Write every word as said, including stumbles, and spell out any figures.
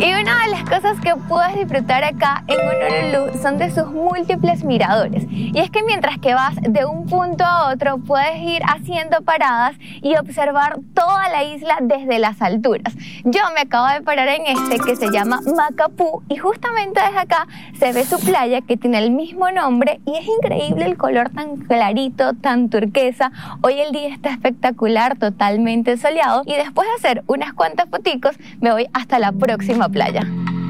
Y una de las cosas que puedes disfrutar acá en Honolulu son de sus múltiples miradores. Y es que mientras que vas de un punto a otro, puedes ir haciendo paradas y observar toda la isla desde las alturas. Yo me acabo de parar en este que se llama Makapuu y justamente desde acá se ve su playa que tiene el mismo nombre y es increíble el color tan clarito, tan turquesa. Hoy el día está espectacular, totalmente soleado y después de hacer unas cuantas foticos me voy hasta la próxima playa.